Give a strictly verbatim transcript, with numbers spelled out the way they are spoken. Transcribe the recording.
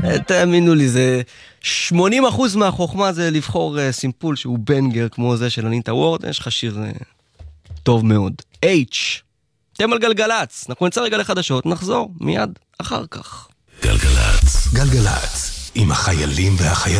תאמינו לי, זה שמונים אחוז מהחוכמה זה לבחור סימפול שהוא בנגר כמו זה של אניטה וורד. יש לך שיר טוב מאוד. H. אתם על גלגלץ. אנחנו נצא רגע לחדשות, נחזור מיד אחר כך. גלגלץ. גלגלץ. עם החיילים והחיילים.